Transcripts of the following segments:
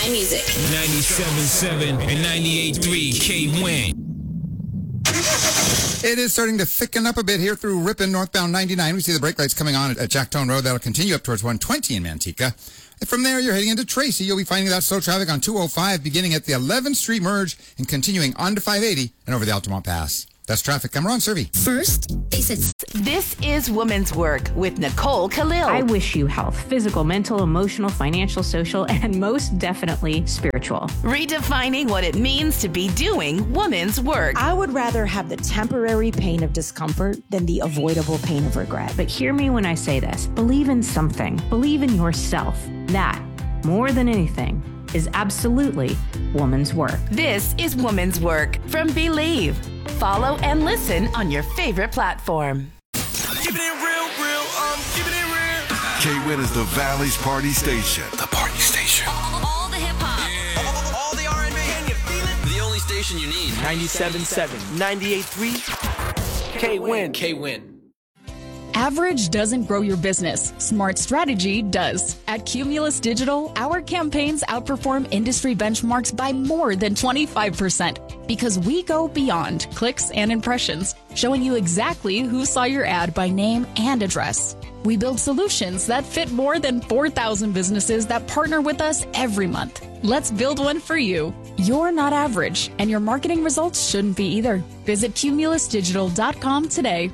My music. 97.7 and 98.3 K-Win. It is starting to thicken up a bit here through Ripon, northbound 99. We see the brake lights coming on at Jacktone Road. That'll continue up towards 120 in Manteca. And from there, you're heading into Tracy. You'll be finding that slow traffic on 205 beginning at the 11th Street merge and continuing on to 580 and over the Altamont Pass. That's traffic. I'm Ron Servey. First, basics. This is Women's Work with Nicole Khalil. I wish you health, physical, mental, emotional, financial, social, and most definitely spiritual. Redefining what it means to be doing women's work. I would rather have the temporary pain of discomfort than the avoidable pain of regret. But hear me when I say this. Believe in something. Believe in yourself. That, more than anything, is absolutely woman's work. This is Women's Work from Believe. Follow and listen on your favorite platform. Keeping it real, keeping it real. K-Win is the Valley's party station. The party station. All the hip-hop. Yeah. All the R&B. Can you feel it? The only station you need. 97.7, 98.3, K-Win. K-Win. Average doesn't grow your business. Smart strategy does. At Cumulus Digital, our campaigns outperform industry benchmarks by more than 25% because we go beyond clicks and impressions, showing you exactly who saw your ad by name and address. We build solutions that fit more than 4,000 businesses that partner with us every month. Let's build one for you. You're not average, and your marketing results shouldn't be either. Visit cumulusdigital.com today.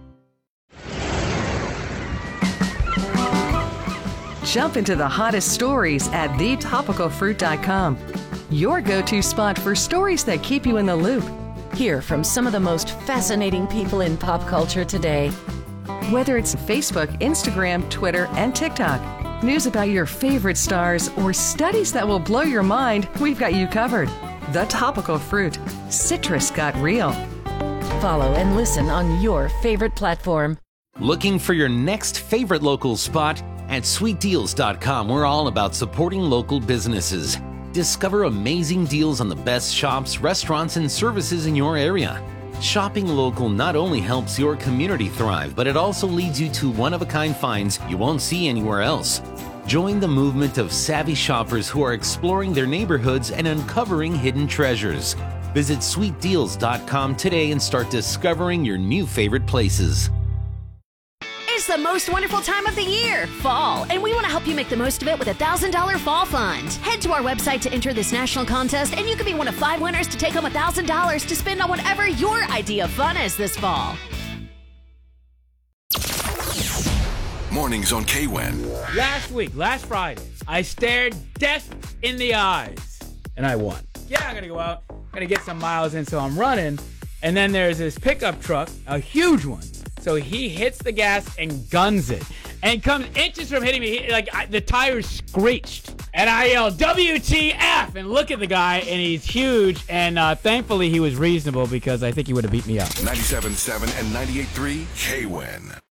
Jump into the hottest stories at thetopicalfruit.com. Your go-to spot for stories that keep you in the loop. Hear from some of the most fascinating people in pop culture today. Whether it's Facebook, Instagram, Twitter, and TikTok, news about your favorite stars, or studies that will blow your mind, we've got you covered. The Topical Fruit. Citrus got real. Follow and listen on your favorite platform. Looking for your next favorite local spot? At sweetdeals.com, we're all about supporting local businesses. Discover amazing deals on the best shops, restaurants, and services in your area. Shopping local not only helps your community thrive, but it also leads you to one-of-a-kind finds you won't see anywhere else. Join the movement of savvy shoppers who are exploring their neighborhoods and uncovering hidden treasures. Visit sweetdeals.com today and start discovering your new favorite places. It's the most wonderful time of the year, fall, and we want to help you make the most of it with a $1,000 fall fund. Head to our website to enter this national contest, and you could be one of 5 winners to take home $1,000 to spend on whatever your idea of fun is this fall. Mornings on K-Win. Last Friday, I stared death in the eyes, and I won. Yeah, I'm going to go out, going to get some miles in, so I'm running, and then there's this pickup truck, a huge one. So he hits the gas and guns it, and comes inches from hitting me. The tires screeched, and I yelled WTF and look at the guy, and he's huge. And thankfully he was reasonable because I think he would have beat me up. 97.7 and 98.3 K-Win.